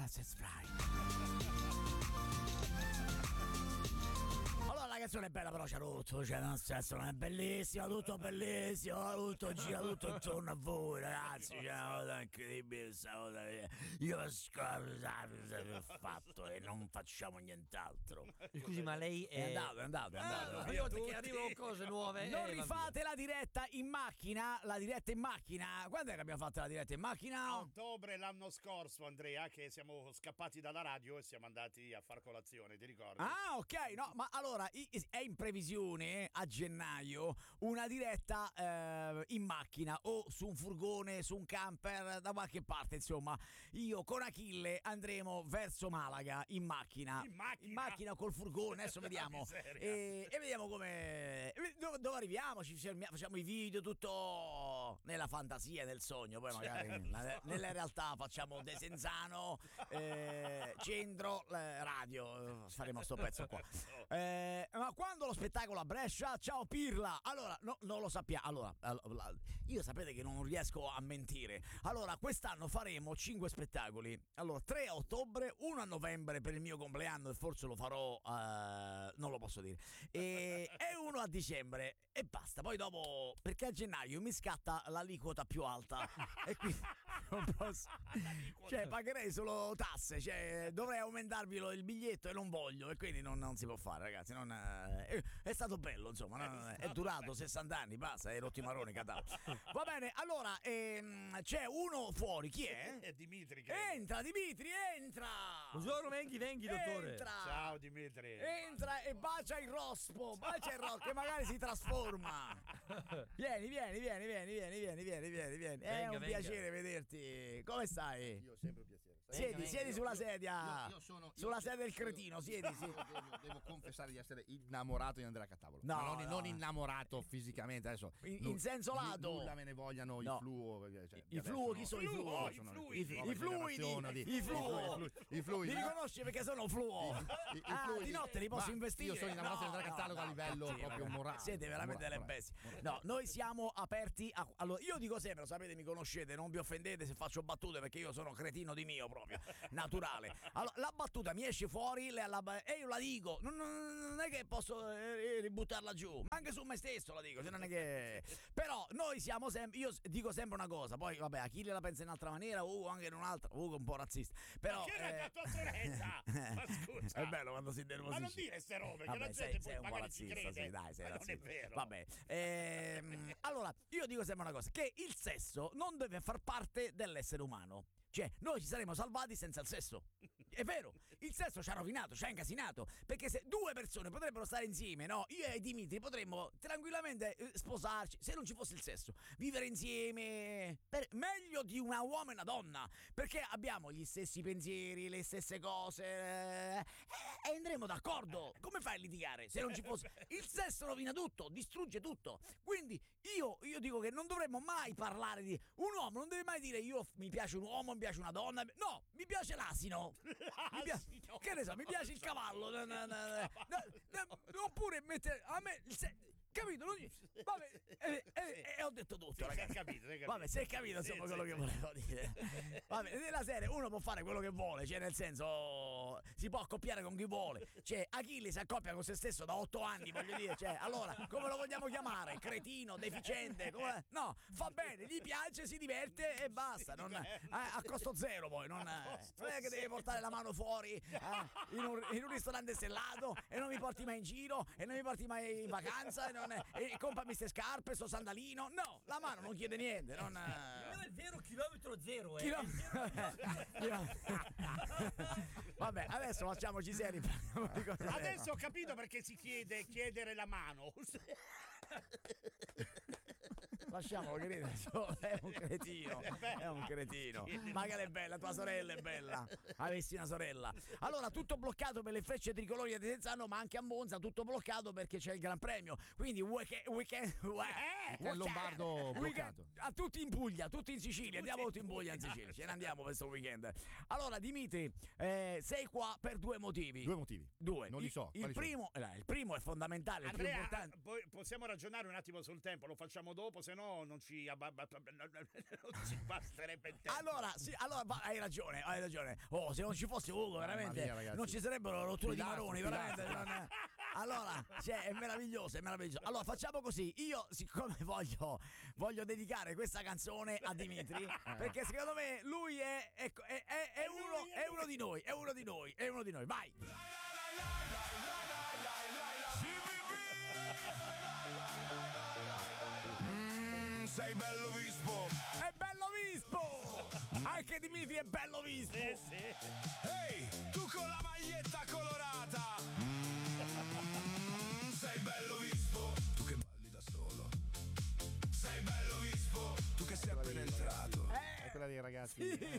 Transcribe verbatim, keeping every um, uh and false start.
That's right. Allora la canzone è bella, però c'è rotto, cioè nel senso non è bellissima, tutto bellissimo, tutto gira tutto intorno a voi ragazzi, c'è una cosa incredibile, questa cosa, io ho fatto e non facciamo nient'altro. Scusi, ma lei è, è andato, è andato, è andato. Ah, io che arrivano cose nuove. Non eh, rifate la diretta in macchina, la diretta in macchina, quando è che abbiamo fatto la diretta in macchina? A ottobre l'anno scorso, Andrea, che siamo scappati dalla radio e siamo andati a far colazione, ti ricordi? Ah, ok, no, ma allora è in previsione a gennaio una diretta eh, in macchina o su un furgone, su un camper, da qualche parte, insomma. Io con Achille andremo verso Malaga in macchina. In macchina? In macchina col furgone, adesso vediamo. E, e vediamo come dove, dove arriviamo, ci fermiamo, facciamo i video, tutto nella fantasia, nel sogno, poi magari nella realtà facciamo Desenzano, eh, Centro, eh, radio, faremo sto pezzo qua. Eh, ma quando lo spettacolo a Brescia? Ciao Pirla. Allora, no, non lo sappiamo. Allora, allora, io sapete che non riesco a mentire. Allora, quest'anno faremo cinque spettacoli. Allora, tre a ottobre, uno a novembre per il mio compleanno e forse lo farò, uh, non lo posso dire. E, e uno a dicembre e basta. Poi dopo, perché a gennaio mi scatta l'aliquota più alta e quindi non posso. Cioè, pagherei solo tasse. Cioè, dovrei aumentarvi il biglietto e non voglio e quindi non, non si può fare, ragazzi. Non, è, è stato bello, insomma, non, è durato sessanta anni, basta, è rotti maroni, catalo. Va bene, allora ehm, c'è uno fuori, chi è? È Dimitri. Credo. Entra, Dimitri, entra! Buongiorno, venghi, venghi, dottore. Entra! Ciao Dimitri. Entra e bacia il rospo, bacia il rospo che magari si trasforma. Vieni, vieni, vieni, vieni, vieni, vieni, vieni, vieni, vieni. È venga, un venga. piacere vederti. Come stai? Io ho sempre un piacere. Sai? Siedi, venga, siedi io- sulla io- sedia. io- io sono- io- sulla sedia del io- cretino, siedi, io sì. Devo, devo confessare di essere innamorato di Andrea Catavolo. No, Ma non, no. non innamorato fisicamente adesso. In- nu- in senso nu- lato. Nulla me ne vogliano No. i fluo. Cioè, I fluo, chi sono i fluo? Fluo, I sono fluidi. le I, nuove i fluidi, generazioni di- i fluo, i flu- i fluidi. li riconosci perché sono fluo. I- i Ah, fluidi. di notte li posso Ma investire. io sono innamorato di Andrea Catalogo a livello proprio ragazzi, morale. Siete veramente Morale, delle morale, bestie. morale. No, noi siamo aperti a. Allora, io dico sempre, lo sapete, mi conoscete, non vi offendete se faccio battute perché io sono cretino di mio proprio, naturale. Allora, la battuta mi esce fuori la- la- e io la dico. Non, non- non è che posso eh, ributtarla giù, ma anche su me stesso la dico. Se non è che. Però noi siamo sempre. Io dico sempre una cosa, poi vabbè, Achille la pensa in un'altra maniera, Ugo anche in un'altra. Ugo è un po' razzista. Però. Ma che era eh, tua sorella? Ma scusa. È bello quando si nervosisce. Ma non dire ste robe, che Vabbè, la gente sei, poi sei un po' magari ci razzista, crede. sì, dai, sei Ma non razzista. è vero. Vabbè. Ehm, allora, io dico sempre una cosa, che il sesso non deve far parte dell'essere umano. Cioè, noi ci saremmo salvati senza il sesso. È vero, il sesso ci ha rovinato, ci ha incasinato. Perché se due persone potrebbero stare insieme, no? Io e Dimitri potremmo tranquillamente eh, sposarci se non ci fosse il sesso. Vivere insieme. Per, meglio di una uomo e una donna. Perché abbiamo gli stessi pensieri, le stesse cose. Eh, e andremo d'accordo. Come fai a litigare se non ci fosse? Il sesso rovina tutto, distrugge tutto. Quindi io, io dico che non dovremmo mai parlare di. Un uomo non deve mai dire io mi piace un uomo, mi piace una donna. No, mi piace l'asino. Mi piace, L'asino. che ne so, mi piace il cavallo. No, no, no, no, no, oppure mettere a me. il se- Capito? Non- Vabbè, e, e- e ho detto tutto, Sì, si ragazzi. è capito, si è capito. Vabbè, si è capito Sì, insomma sì, quello sì. che volevo dire. Vabbè, nella serie uno può fare quello che vuole, cioè nel senso si può accoppiare con chi vuole. Cioè, Achille si accoppia con se stesso da otto anni, voglio dire, cioè, allora, come lo vogliamo chiamare? Cretino, deficiente, come... No, fa bene, gli piace, si diverte e basta, non, eh, a costo zero poi, non, eh, non è che devi portare la mano fuori eh, in, un, in un ristorante stellato e non mi porti mai in giro e non mi porti mai in vacanza e, non, e comprami ste scarpe, sto sandalino. No, la mano non chiede niente, non... Quello è il vero chilometro zero, eh. Chilo- Chilo- Vabbè, adesso facciamoci seri. parliamo di cose Adesso serie. ho capito perché si chiede chiedere la mano. Lasciamolo che ride, è un cretino, è un cretino. Magari è bella, tua sorella è bella. Avessi una sorella. Allora, tutto bloccato per le frecce tricolori a Desenzano, ma anche a Monza, tutto bloccato perché c'è il Gran Premio. Quindi weekend, weekend, weekend Lombardo bloccato. A tutti in Puglia, tutti in Sicilia. Andiamo tutti in Puglia in Sicilia. Ce ne andiamo questo weekend. Allora, Dimitri, eh, sei qua per due motivi. Due motivi. Due. Non li so. Il, il Quali sono? primo, eh, il primo è fondamentale, il più Andrea, importante. poi possiamo ragionare un attimo sul tempo, lo facciamo dopo, se no no non ci, abba- non ci basterebbe il tempo. Allora, sì, allora va- hai ragione, hai ragione. Oh, se non ci fosse Ugo, veramente mia, ragazzi. non ci sarebbero rotture di Pilastro, maroni, pilastro. veramente. non- Allora, cioè, è meraviglioso, è meraviglioso. Allora, facciamo così. Io, siccome voglio, voglio dedicare questa canzone a Dimitri, perché secondo me lui è, è, è, è- è uno, è uno di noi, è uno di noi, è uno di noi. Vai! Sei bello vispo. È bello vispo! Anche Dimitri è bello vispo! Sì, sì. Ehi, tu con la maglietta colorata. Mm, sei bello vispo. Tu che balli da solo. Sei bello vispo. Tu che sei appena entrato. È quella dei ragazzi.